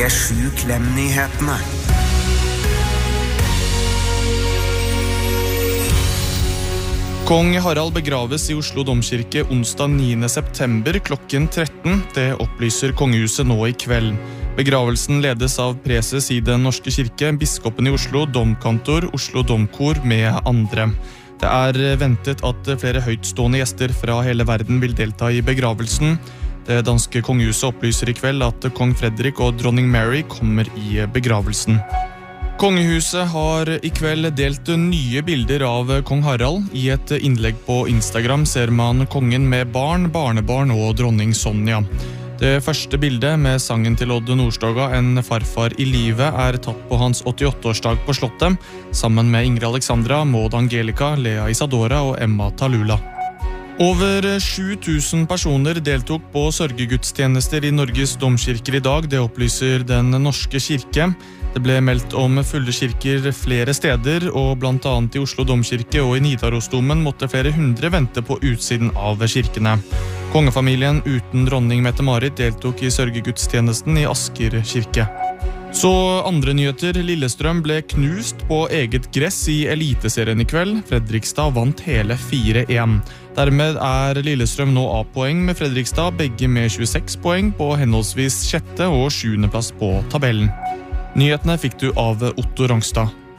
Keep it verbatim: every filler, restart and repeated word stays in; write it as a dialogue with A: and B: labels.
A: P sju Klem-nyhetene.
B: Kong Harald begraves i Oslo Domkirke onsdag niende september klokken tretten. Det opplyser kongehuset nå i kveld. Begravelsen ledes av preses i Den Norske Kirke, biskopen i Oslo, domkantor, Oslo Domkor med andre. Det er ventet at flere høytstående gjester fra hele verden vil delta i begravelsen. Det danske kongehuset opplyser i kveld at kong Fredrik og dronning Mary kommer i begravelsen. Kongehuset har i kveld delt nye bilder av kong Harald. I et innlegg på Instagram ser man kongen med barn, barnebarn og dronning Sonja. Det første bildet med sangen til Odd Nordstoga, En farfar i livet, er tatt på hans åttiåtte-årsdag på Slottet, sammen med Ingrid Alexandra, Maud Angelica, Lea Isadora og Emma Talula. Over sju tusen personer deltok på sørgegudstjenester i Norges domkirker i dag, det opplyser Den Norske Kirke. Det ble meldt om fulle kirker flere steder, og blant annet i Oslo Domkirke og i Nidarosdomen måtte flere hundre vente på utsiden av kirkene. Kongefamilien uten dronning Mette-Marit deltok i sørgegudstjenesten i Asker kirke. Så andre nyheter. Lillestrøm ble knust på eget gress i Eliteserien i kveld. Fredrikstad vant hele fire én. Dermed er Lillestrøm nå A-poeng med Fredrikstad, begge med tjueseks poeng på henholdsvis sjette og sjuende plass på tabellen. Nyhetene fikk du av Otto Rangstad.